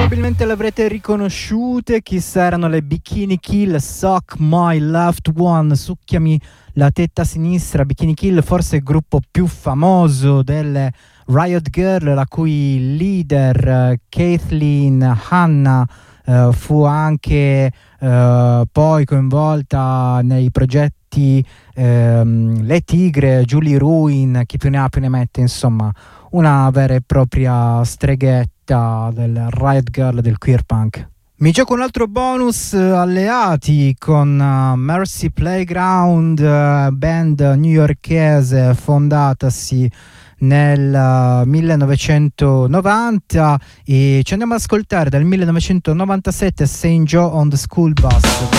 Probabilmente l'avrete riconosciute, chissà, erano le Bikini Kill, Suck My Loved One, succhiami la tetta sinistra. Bikini Kill, forse il gruppo più famoso delle Riot Girl, la cui leader Kathleen Hanna fu anche poi coinvolta nei progetti Le Tigre, Julie Ruin, chi più ne ha più ne mette, insomma una vera e propria streghetta del Riot Girl del queer punk. Mi gioco un altro bonus alleati con Mercy Playground, band newyorkese fondatasi nel 1990, e ci andiamo ad ascoltare dal 1997 St. Joe on the School Bus.